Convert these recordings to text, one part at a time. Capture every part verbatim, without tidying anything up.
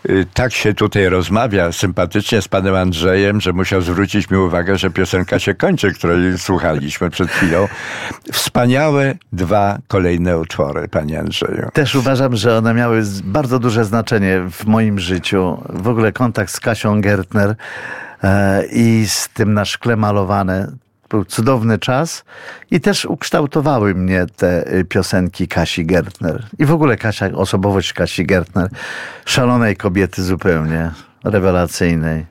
tak się tutaj rozmawia sympatycznie z panem Andrzejem, że musiał zwrócić mi uwagę, że piosenka się kończy, której słuchaliśmy przed chwilą. Wspaniałe dwa kolejne utwory, panie Andrzeju. Też uważam, że one miały bardzo duże znaczenie w moim życiu. W ogóle kontakt z Kasią Gertner e, i z tym Na szkle malowane. Był cudowny czas i też ukształtowały mnie te piosenki Kasi Gertner. I w ogóle Kasia, osobowość Kasi Gertner. Szalonej kobiety zupełnie, rewelacyjnej.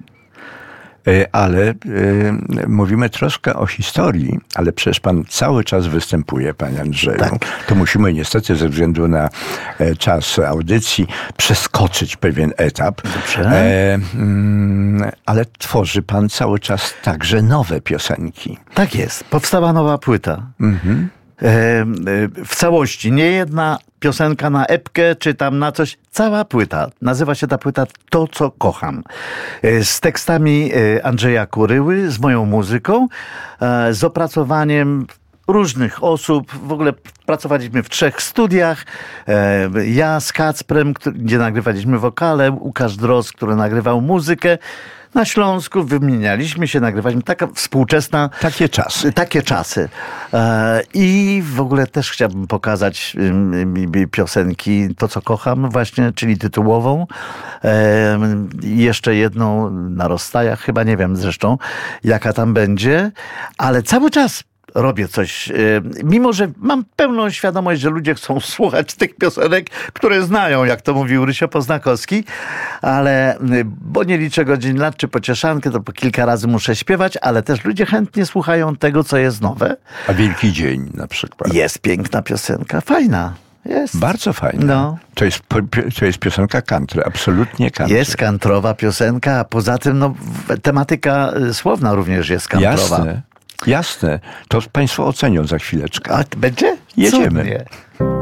Ale y, mówimy troszkę o historii, ale przecież pan cały czas występuje, panie Andrzeju. Tak. To musimy niestety ze względu na e, czas audycji przeskoczyć pewien etap. E, mm, ale tworzy pan cały czas także nowe piosenki. Tak jest. Powstała nowa płyta. Mhm. W całości. Nie jedna piosenka na epkę, czy tam na coś. Cała płyta. Nazywa się ta płyta To, co kocham. Z tekstami Andrzeja Kuryły, z moją muzyką, z opracowaniem różnych osób. W ogóle pracowaliśmy w trzech studiach. Ja z Kacprem, gdzie nagrywaliśmy wokale, Łukasz Drozd, który nagrywał muzykę. Na Śląsku wymienialiśmy się, nagrywaliśmy. Taka współczesna... Takie czasy. Takie czasy. I w ogóle też chciałbym pokazać piosenki To, co kocham właśnie, czyli tytułową. I jeszcze jedną na rozstajach, chyba nie wiem zresztą, jaka tam będzie. Ale cały czas robię coś, mimo że mam pełną świadomość, że ludzie chcą słuchać tych piosenek, które znają, jak to mówił Rysio Poznakowski, ale bo nie liczę godzin, lat czy pocieszankę, to po kilka razy muszę śpiewać, ale też ludzie chętnie słuchają tego, co jest nowe. A Wielki Dzień na przykład. Jest piękna piosenka, fajna. Jest. Bardzo fajna. No. To jest, to jest piosenka country, absolutnie country. Jest kantrowa piosenka, a poza tym no, tematyka słowna również jest kantrowa. Jasne. Jasne, to państwo ocenią za chwileczkę. A będzie? Jedziemy. Cudnie.